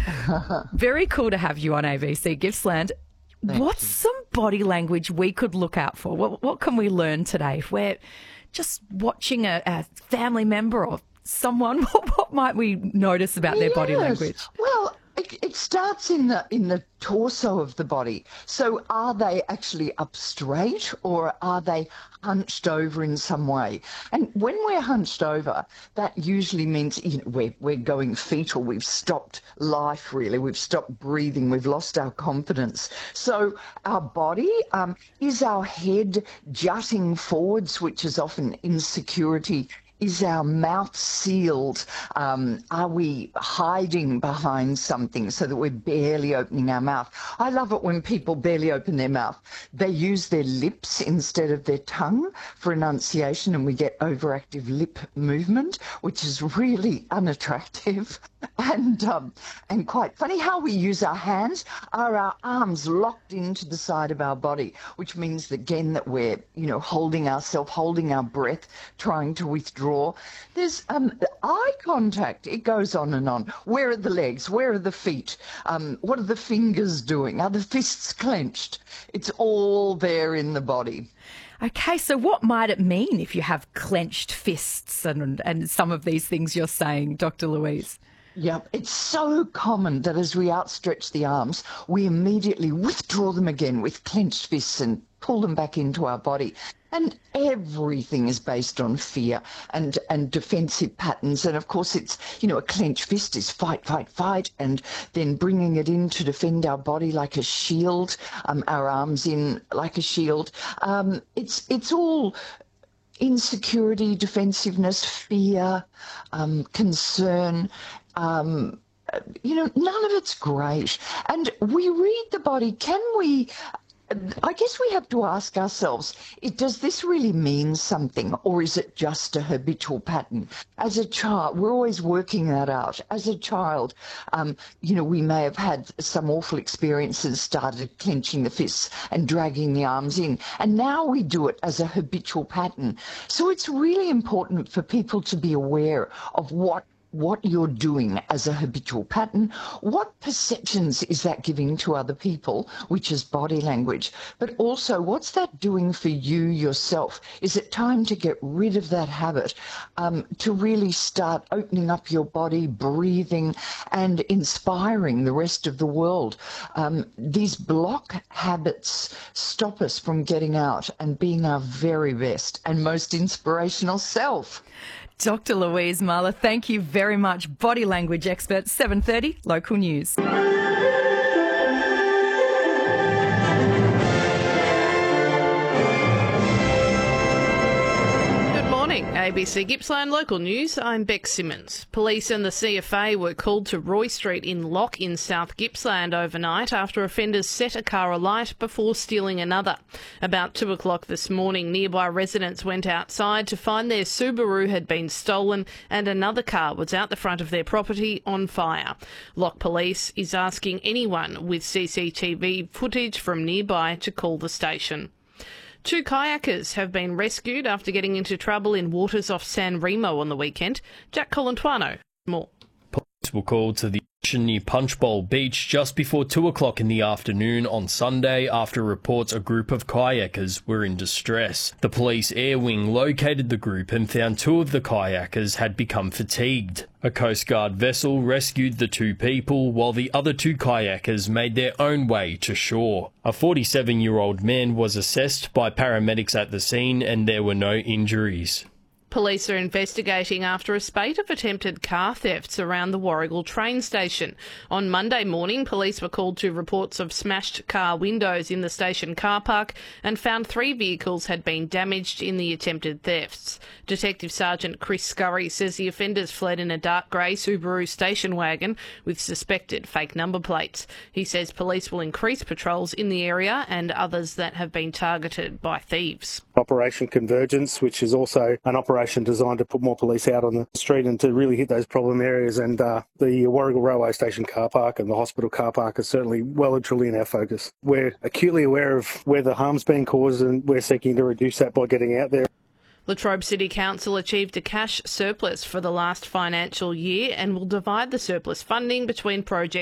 Very cool to have you on ABC Gippsland. What's some body language we could look out for? What can we learn today? If we're just watching a family member or someone, what might we notice about their body language? Well, it starts in the torso of the body. So are they actually up straight or are they hunched over in some way? And when we're hunched over, that usually means we're going fetal. We've stopped life, really. We've stopped breathing. We've lost our confidence. So our body, is our head jutting forwards, which is often insecurity? Is our mouth sealed? Are we hiding behind something so that we're barely opening our mouth? I love it when people barely open their mouth. They use their lips instead of their tongue for enunciation, and we get overactive lip movement, which is really unattractive and quite funny. How we use our hands. Are our arms locked into the side of our body, which means again that we're holding ourselves, holding our breath, trying to withdraw. There's eye contact. It goes on and on. Where are the legs? Where are the feet? What are the fingers doing? Are the fists clenched? It's all there in the body. Okay, so what might it mean if you have clenched fists and some of these things you're saying, Dr. Louise? Yeah, it's so common that as we outstretch the arms, we immediately withdraw them again with clenched fists and pull them back into our body. And everything is based on fear and defensive patterns. And of course, it's, a clenched fist is fight, fight, fight, and then bringing it in to defend our body like a shield, our arms in like a shield. It's all insecurity, defensiveness, fear, concern. None of it's great. And we read the body. I guess we have to ask ourselves, does this really mean something, or is it just a habitual pattern? As a child, we're always working that out. As a child, we may have had some awful experiences, started clenching the fists and dragging the arms in, and now we do it as a habitual pattern. So it's really important for people to be aware of what you're doing as a habitual pattern. What perceptions is that giving to other people, which is body language? But also, what's that doing for you yourself? Is it time to get rid of that habit, to really start opening up your body, breathing, and inspiring the rest of the world? These block habits stop us from getting out and being our very best and most inspirational self. Dr. Louise Marler, thank you very much. Body language expert, 7:30, Local News. ABC Gippsland Local News, I'm Beck Simmons. Police and the CFA were called to Roy Street in Lock in South Gippsland overnight after offenders set a car alight before stealing another. About 2 o'clock this morning, nearby residents went outside to find their Subaru had been stolen and another car was out the front of their property on fire. Lock Police is asking anyone with CCTV footage from nearby to call the station. 2 kayakers have been rescued after getting into trouble in waters off San Remo on the weekend. Jack Colantuano, more. Police were called to the ocean near Punchbowl Beach just before 2 o'clock in the afternoon on Sunday after reports a group of kayakers were in distress. The police air wing located the group and found 2 of the kayakers had become fatigued. A Coast Guard vessel rescued the 2 people while the other 2 kayakers made their own way to shore. A 47-year-old man was assessed by paramedics at the scene and there were no injuries. Police are investigating after a spate of attempted car thefts around the Warrigal train station. On Monday morning, police were called to reports of smashed car windows in the station car park and found 3 vehicles had been damaged in the attempted thefts. Detective Sergeant Chris Scurry says the offenders fled in a dark grey Subaru station wagon with suspected fake number plates. He says police will increase patrols in the area and others that have been targeted by thieves. Operation Convergence, which is also an operation designed to put more police out on the street and to really hit those problem areas. And the Warrigal Railway Station car park and the hospital car park are certainly well and truly in our focus. We're acutely aware of where the harm's been caused and we're seeking to reduce that by getting out there. Latrobe City Council achieved a cash surplus for the last financial year and will divide the surplus funding between projects